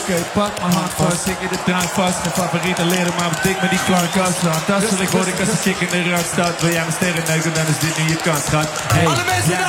Oké, pak mijn hand vast, ik in de drank vast. Geen favoriete leren, maar wat dik met die klankkast. Fantastisch, ik word ik als een chick in de rand staat. Wil jij mijn sterren neuken, dan is dit nu je kans, schat. Hey,